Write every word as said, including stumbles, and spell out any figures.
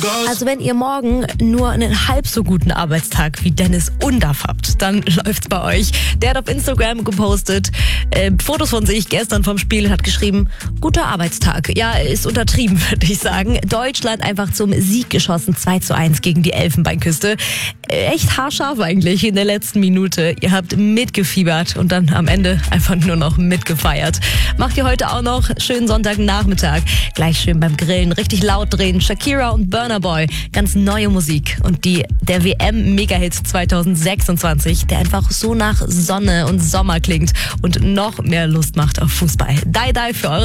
Also wenn ihr morgen nur einen halb so guten Arbeitstag wie Dennis Undaff habt, dann läuft's bei euch. Der hat auf Instagram gepostet, äh, Fotos von sich gestern vom Spiel und hat geschrieben, guter Arbeitstag. Ja, ist untertrieben, würde ich sagen. Deutschland einfach zum Sieg geschossen, zwei zu eins gegen die Elfenbeinküste. Äh, echt haarscharf eigentlich in der letzten Minute. Ihr habt mitgefiebert und dann am Ende einfach nur noch mitgefeiert. Macht ihr heute auch noch schönen Sonntagnachmittag. Gleich schön beim Grillen richtig laut drehen. Shakira und Burna Boy, ganz neue Musik. Und die der W M-Megahit zwanzig sechsundzwanzig, der einfach so nach Sonne und Sommer klingt und noch mehr Lust macht auf Fußball. Die Die für eure